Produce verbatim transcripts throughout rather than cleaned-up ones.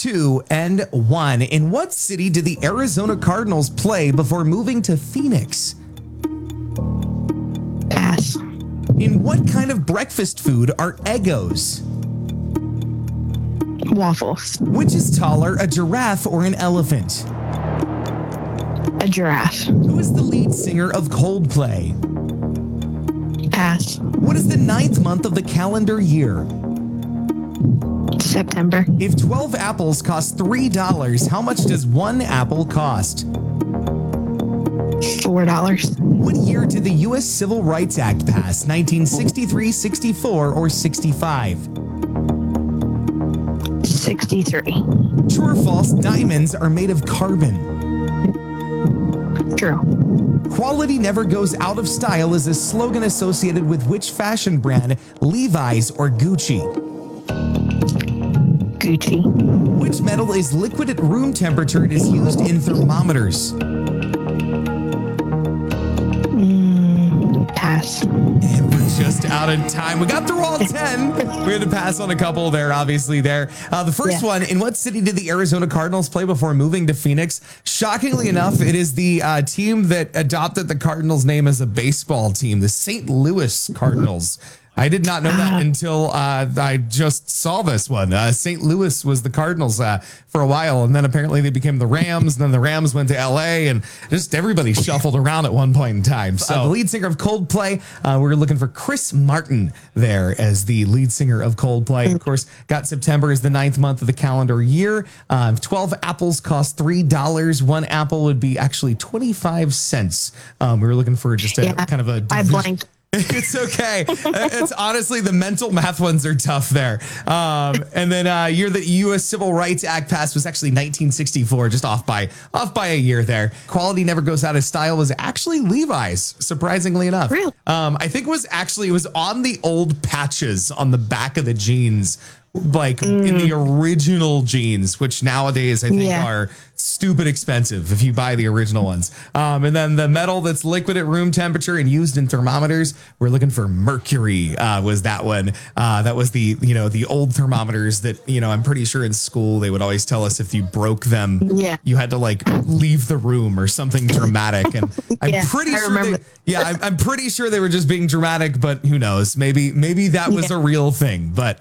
two, and one. In what city did the Arizona Cardinals play before moving to Phoenix? Pass. In what kind of breakfast food are Eggos? Waffles. Which is taller, a giraffe or an elephant? A giraffe. Who is the lead singer of Coldplay? Pass. What is the ninth month of the calendar year? September. If twelve apples cost three dollars, how much does one apple cost? Four dollars. What year did the U S Civil Rights Act pass? nineteen sixty-three, sixty-four, or sixty-five? Sixty-three. True or false, diamonds are made of carbon. True. Quality never goes out of style is a slogan associated with which fashion brand, Levi's or Gucci? Gucci. Which metal is liquid at room temperature and is used in thermometers? Mm, pass. And we're just out of time. We got through all ten. We had to pass on a couple there, obviously, there. Uh, the first Yeah. one, in what city did the Arizona Cardinals play before moving to Phoenix? Shockingly enough, it is the uh, team that adopted the Cardinals name as a baseball team, the Saint Louis Cardinals. I did not know that until uh, I just saw this one. Uh, Saint Louis was the Cardinals uh, for a while, and then apparently they became the Rams, and then the Rams went to L A, and just everybody shuffled around at one point in time. So uh, the lead singer of Coldplay, uh, we were looking for Chris Martin there as the lead singer of Coldplay. Of course, got September as the ninth month of the calendar year. Uh, twelve apples cost three dollars. One apple would be actually twenty-five cents. Um, we were looking for just a Yeah, kind of a... I blanked. It's okay. It's honestly, the mental math ones are tough there. Um, and then uh, year that U S Civil Rights Act passed was actually nineteen sixty-four, just off by off by a year there. Quality never goes out of style was actually Levi's, surprisingly enough. Really? Um, I think it was actually, it was on the old patches on the back of the jeans, like mm. in the original jeans, which nowadays I think Yeah. are stupid expensive if you buy the original ones. Um, and then the metal that's liquid at room temperature and used in thermometers, we're looking for mercury, uh, was that one. Uh, that was the, you know, the old thermometers that, you know, I'm pretty sure in school they would always tell us if you broke them, Yeah. you had to like leave the room or something dramatic. And I'm Yeah, pretty I sure remember. they, yeah, I'm, I'm pretty sure they were just being dramatic, but who knows? Maybe, maybe that was Yeah. a real thing, but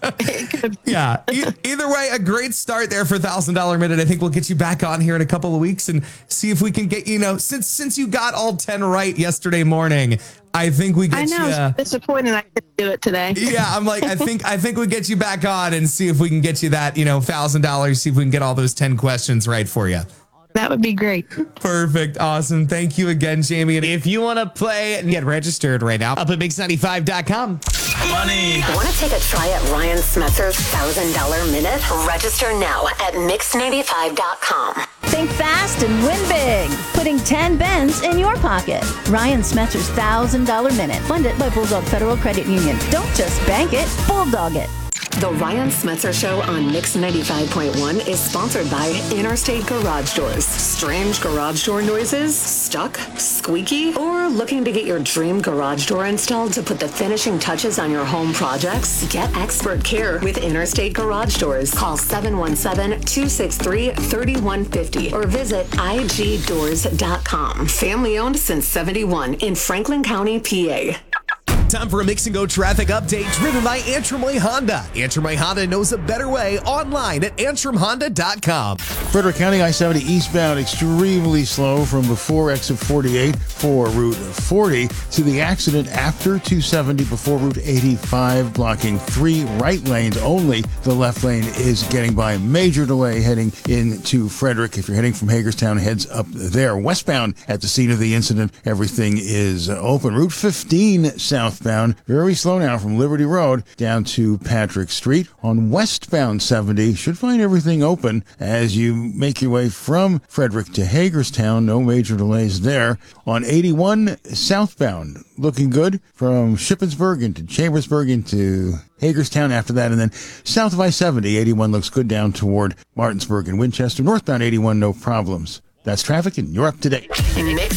yeah, e- either way, a great start there for one thousand dollars minute. I think we'll get you back on here in a couple of weeks and see if we can get, you know, since since you got all ten right yesterday morning, I think we get I know. you. Uh, It's disappointing I couldn't do it today. yeah, I'm like, I think I think we get you back on and see if we can get you that, you know, one thousand dollars, see if we can get all those ten questions right for you. That would be great. Perfect. Awesome. Thank you again, Jamie. And if you want to play and get registered right now, up at mix ninety-five dot com. Money. Want to take a try at Ryan Smetzer's one thousand dollars minute? Register now at mix ninety-five dot com. Think fast and win big. Putting ten bends in your pocket. Ryan Smetzer's one thousand dollars minute. Funded by Bulldog Federal Credit Union. Don't just bank it, bulldog it. The Ryan Smetzer Show on Mix ninety-five point one is sponsored by Interstate Garage Doors. Strange garage door noises? Stuck? Squeaky? Or looking to get your dream garage door installed to put the finishing touches on your home projects? Get expert care with Interstate Garage Doors. Call seven one seven, two six three, three one five zero or visit I G doors dot com. Family owned since seventy-one in Franklin County, P A. Time for a Mix and Go traffic update driven by Antrim Way Honda. Antrim Way Honda knows a better way online at antrim honda dot com. Frederick County I seventy eastbound extremely slow from before exit forty-eight for Route forty to the accident after two seventy before Route eighty-five, blocking three right lanes only. The left lane is getting by. Major delay heading into Frederick. If you're heading from Hagerstown, heads up there. Westbound at the scene of the incident, everything is open. Route fifteen southbound, very slow now from Liberty Road down to Patrick Street. On westbound seventy, should find everything open as you make your way from Frederick to Hagerstown. No major delays there. On eighty-one southbound, looking good from Shippensburg into Chambersburg into Hagerstown after that. And then south of I seventy, eighty-one looks good down toward Martinsburg and Winchester. Northbound eighty-one, no problems. That's traffic, and you're up to date. Mix